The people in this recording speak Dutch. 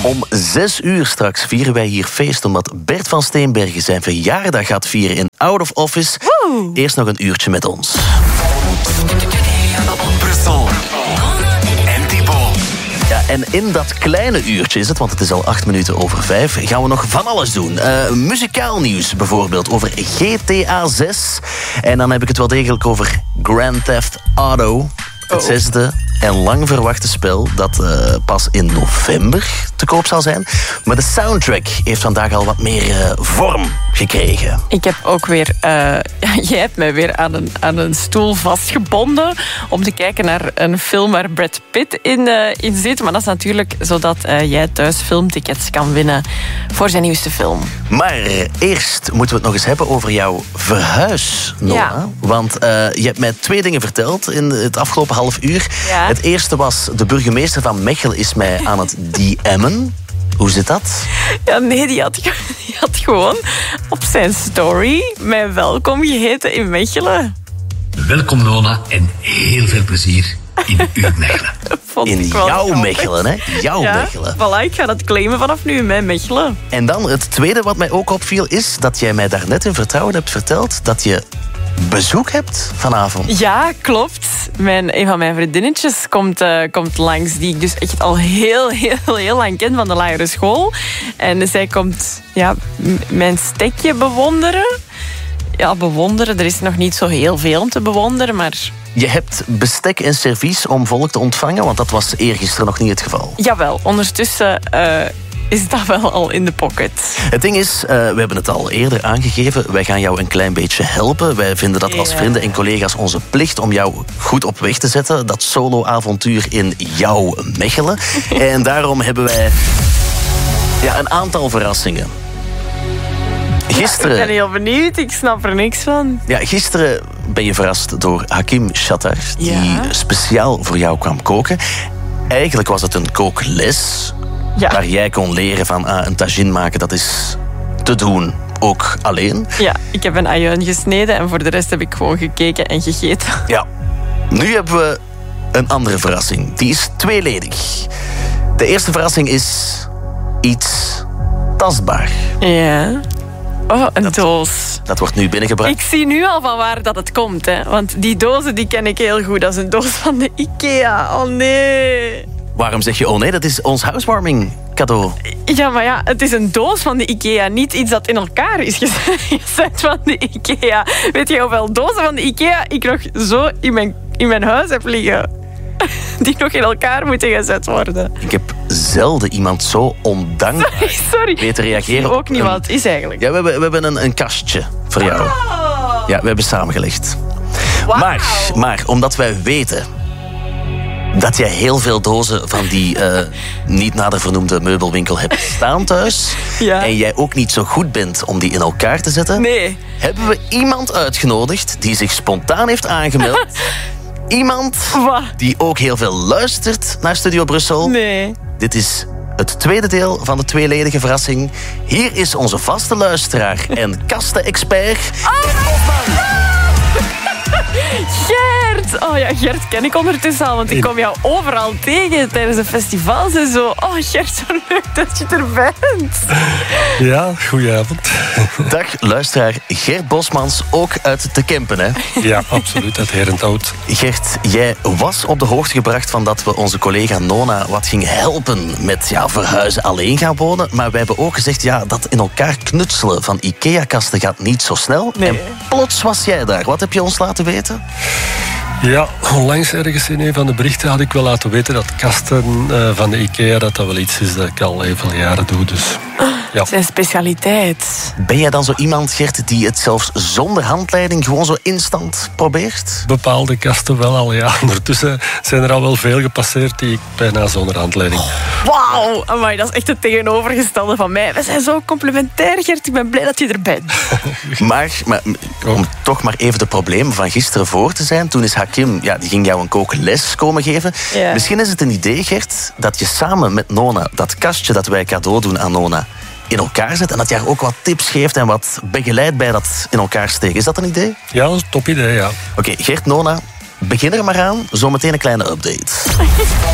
Om 6 uur straks vieren wij hier feest omdat Bert van Steenbergen zijn verjaardag gaat vieren in Out of Office. Woe! Eerst nog een uurtje met ons. Brussel en Thibaut. Ja, en in dat kleine uurtje is het, want het is al 8 minuten over 5, gaan we nog van alles doen. Muzikaal nieuws bijvoorbeeld over GTA 6. En dan heb ik het wel degelijk over Grand Theft Auto. Het 6e en lang verwachte spel dat pas in november te koop zal zijn. Maar de soundtrack heeft vandaag al wat meer vorm gekregen. Ik heb ook weer... jij hebt mij weer aan een stoel vastgebonden om te kijken naar een film waar Brad Pitt in zit. Maar dat is natuurlijk zodat jij thuis filmtickets kan winnen voor zijn nieuwste film. Maar eerst moeten we het nog eens hebben over jouw verhuis, Nona. Ja. Want je hebt mij 2 dingen verteld in het afgelopen half uur. Ja. Het eerste was, de burgemeester van Mechelen is mij aan het DM'en. Hoe zit dat? Ja, nee, die had gewoon op zijn story mij welkom geheten in Mechelen. Welkom Nona en heel veel plezier in uw Mechelen. Vond In ik wel jouw grappig. Mechelen, hè? Jouw Ja, Mechelen. voilà, ik ga dat claimen vanaf nu in mijn Mechelen. En dan het tweede wat mij ook opviel is dat jij mij daarnet in vertrouwen hebt verteld dat je bezoek hebt vanavond. Ja, klopt. Een van mijn vriendinnetjes komt langs, die ik dus echt al heel lang ken van de lagere school. En zij komt mijn stekje bewonderen. Ja, bewonderen. Er is nog niet zo heel veel om te bewonderen, maar... Je hebt bestek en servies om volk te ontvangen, want dat was eergisteren nog niet het geval. Jawel, ondertussen is dat wel al in de pocket. Het ding is, we hebben het al eerder aangegeven, wij gaan jou een klein beetje helpen. Wij vinden dat als Ja. vrienden en collega's onze plicht om jou goed op weg te zetten. Dat solo-avontuur in jouw Mechelen. En daarom hebben wij een aantal verrassingen. Gisteren... Ik ben heel benieuwd, ik snap er niks van. Ja, gisteren ben je verrast door Hakim Shatar, die Ja. speciaal voor jou kwam koken. Eigenlijk was het een kookles, Ja. waar jij kon leren van een tagine maken, dat is te doen, ook alleen. Ja, ik heb een ajuin gesneden en voor de rest heb ik gewoon gekeken en gegeten. Ja, nu hebben we een andere verrassing. Die is tweeledig. De eerste verrassing is iets tastbaar. Ja. Oh, een doos. Dat wordt nu binnengebracht. Ik zie nu al van waar dat het komt, hè. Want die dozen die ken ik heel goed. Dat is een doos van de IKEA. Oh nee. Waarom zeg je, oh nee, dat is ons housewarming cadeau. Ja, maar ja, het is een doos van de IKEA. Niet iets dat in elkaar is gezet van de IKEA. Weet je hoeveel dozen van de IKEA ik nog zo in mijn huis heb liggen? Die nog in elkaar moeten gezet worden. Ik heb zelden iemand zo ondankbaar Sorry. weten reageren. Ik zie ook op niet een- wat het is eigenlijk. Ja, we hebben een kastje voor jou. Ja, we hebben samengelegd. Wauw. Maar omdat wij weten dat jij heel veel dozen van die niet nader vernoemde meubelwinkel hebt staan thuis, Ja. en jij ook niet zo goed bent om die in elkaar te zetten, Nee. hebben we iemand uitgenodigd die zich spontaan heeft aangemeld. Iemand Wat? die ook heel veel luistert naar Studio Brussel. Nee. Dit is het tweede deel van de tweeledige verrassing. Hier is onze vaste luisteraar en kasten-expert. Gert! Oh ja, Gert ken ik ondertussen al, want ik kom jou overal tegen tijdens de festivals en zo. Oh, Gert, zo leuk dat je er bent. Ja, goedenavond. Dag luisteraar Gert Bosmans, ook uit Te Kempen, hè? Ja, absoluut, uit Herenthout. Gert, jij was op de hoogte gebracht van dat we onze collega Nona wat ging helpen met verhuizen alleen gaan wonen. Maar wij hebben ook gezegd, dat in elkaar knutselen van IKEA-kasten gaat niet zo snel. Nee. En plots was jij daar. Wat heb je ons laten weten? Ja, onlangs ergens in een van de berichten had ik wel laten weten dat kasten van de IKEA dat wel iets is dat ik al heel veel jaren doe. Dus ja. Zijn specialiteit. Ben jij dan zo iemand, Gert, die het zelfs zonder handleiding gewoon zo instant probeert? Bepaalde kasten wel al, ja. Ondertussen zijn er al wel veel gepasseerd die ik bijna zonder handleiding. Wauw, amai, dat is echt het tegenovergestelde van mij. We zijn zo complementair, Gert. Ik ben blij dat je er bent. Maar om toch maar even de problemen van gisteren voor te zijn. Toen is Hakim, die ging jou een kookles komen geven. Ja. Misschien is het een idee, Gert, dat je samen met Nona dat kastje dat wij cadeau doen aan Nona in elkaar zet. En dat je haar ook wat tips geeft en wat begeleidt bij dat in elkaar steken. Is dat een idee? Ja, dat is een top idee, ja. Oké, Gert, Nona, begin er maar aan. Zometeen een kleine update.